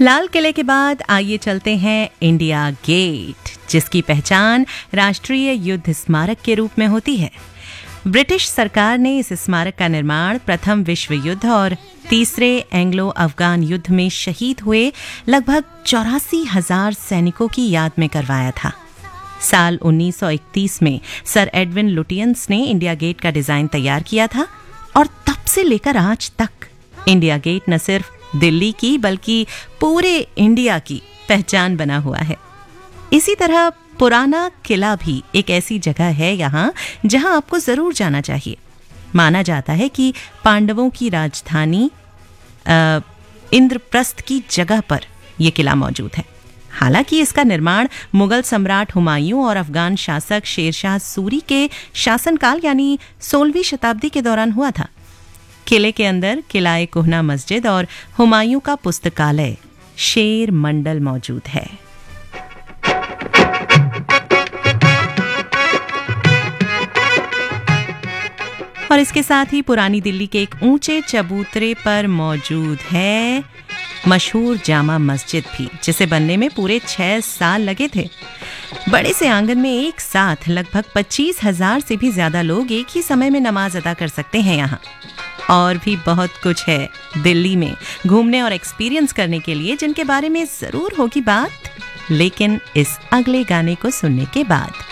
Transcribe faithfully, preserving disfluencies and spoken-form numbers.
लाल किले के बाद आइए चलते हैं इंडिया गेट, जिसकी पहचान राष्ट्रीय युद्ध स्मारक के रूप में होती है। ब्रिटिश सरकार ने इस स्मारक का निर्माण प्रथम विश्व युद्ध और तीसरे एंग्लो अफगान युद्ध में शहीद हुए लगभग चौरासी हजार सैनिकों की याद में करवाया था। साल उन्नीस सौ इकतीस में सर एडविन लुटियंस ने इंडिया गेट का डिजाइन तैयार किया था और तब से लेकर आज तक इंडिया गेट न सिर्फ दिल्ली की बल्कि पूरे इंडिया की पहचान बना हुआ है। इसी तरह पुराना किला भी एक ऐसी जगह है यहाँ जहाँ आपको जरूर जाना चाहिए। माना जाता है कि पांडवों की राजधानी इंद्रप्रस्थ की जगह पर यह किला मौजूद है। हालांकि इसका निर्माण मुगल सम्राट हुमायूं और अफगान शासक शेरशाह सूरी के शासनकाल यानी सोलहवीं शताब्दी के दौरान हुआ था। किले के अंदर किला-ए कुहना मस्जिद और हुमायूं का पुस्तकालय शेर मंडल मौजूद है। और इसके साथ ही पुरानी दिल्ली के एक ऊंचे चबूतरे पर मौजूद है मशहूर जामा मस्जिद भी, जिसे बनने में पूरे छह साल लगे थे। बड़े से आंगन में एक साथ लगभग पच्चीस हजार से भी ज्यादा लोग एक ही समय में नमाज अदा कर सकते हैं यहाँ। और भी बहुत कुछ है दिल्ली में घूमने और एक्सपीरियंस करने के लिए, जिनके बारे में जरूर होगी बात, लेकिन इस अगले गाने को सुनने के बाद।